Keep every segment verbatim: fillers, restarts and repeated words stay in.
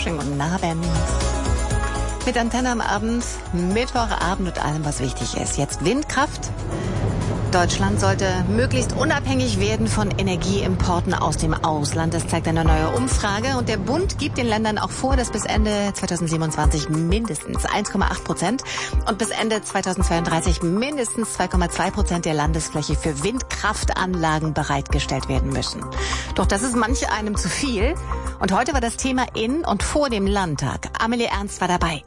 Schönen guten Abend. Mit Antenne am Abend, Mittwochabend und allem, was wichtig ist. Jetzt Windkraft. Deutschland sollte möglichst unabhängig werden von Energieimporten aus dem Ausland. Das zeigt eine neue Umfrage. Und der Bund gibt den Ländern auch vor, dass bis Ende zweitausendsiebenundzwanzig mindestens eins Komma acht Prozent und bis Ende zweitausendzweiunddreißig mindestens zwei Komma zwei Prozent der Landesfläche für Windkraftanlagen bereitgestellt werden müssen. Doch das ist manch einem zu viel. Und heute war das Thema in und vor dem Landtag. Amelie Ernst war dabei.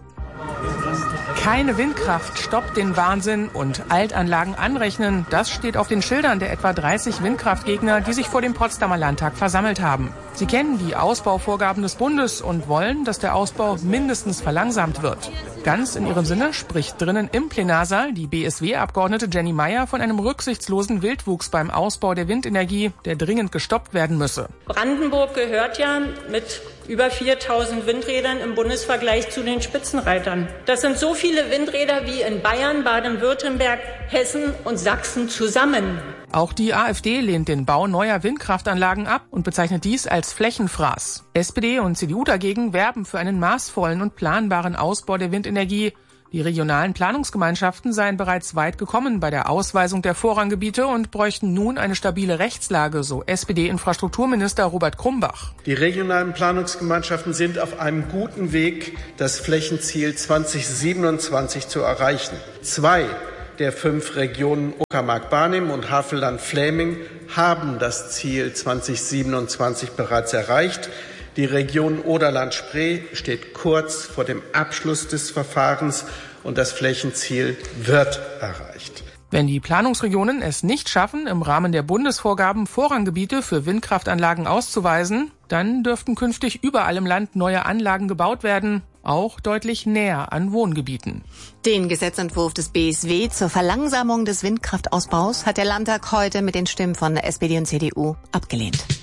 Keine Windkraft stoppt den Wahnsinn und Altanlagen anrechnen. Das steht auf den Schildern der etwa dreißig Windkraftgegner, die sich vor dem Potsdamer Landtag versammelt haben. Sie kennen die Ausbauvorgaben des Bundes und wollen, dass der Ausbau mindestens verlangsamt wird. Ganz in ihrem Sinne spricht drinnen im Plenarsaal die B S W-Abgeordnete Jenny Meyer von einem rücksichtslosen Wildwuchs beim Ausbau der Windenergie, der dringend gestoppt werden müsse. Brandenburg gehört ja mit über viertausend Windrädern im Bundesvergleich zu den Spitzenreitern. Das sind so viele Windräder wie in Bayern, Baden-Württemberg, Hessen und Sachsen zusammen. Auch die AfD lehnt den Bau neuer Windkraftanlagen ab und bezeichnet dies als Flächenfraß. S P D und C D U dagegen werben für einen maßvollen und planbaren Ausbau der Windenergie. Die regionalen Planungsgemeinschaften seien bereits weit gekommen bei der Ausweisung der Vorranggebiete und bräuchten nun eine stabile Rechtslage, so S P D-Infrastrukturminister Robert Krumbach. Die regionalen Planungsgemeinschaften sind auf einem guten Weg, das Flächenziel zweitausendsiebenundzwanzig zu erreichen. Zwei der fünf Regionen Uckermark-Barnim und Havelland-Fläming haben das Ziel zweitausendsiebenundzwanzig bereits erreicht. Die Region Oderland-Spree steht kurz vor dem Abschluss des Verfahrens und das Flächenziel wird erreicht. Wenn die Planungsregionen es nicht schaffen, im Rahmen der Bundesvorgaben Vorranggebiete für Windkraftanlagen auszuweisen, dann dürften künftig überall im Land neue Anlagen gebaut werden, auch deutlich näher an Wohngebieten. Den Gesetzentwurf des B S W zur Verlangsamung des Windkraftausbaus hat der Landtag heute mit den Stimmen von S P D und C D U abgelehnt.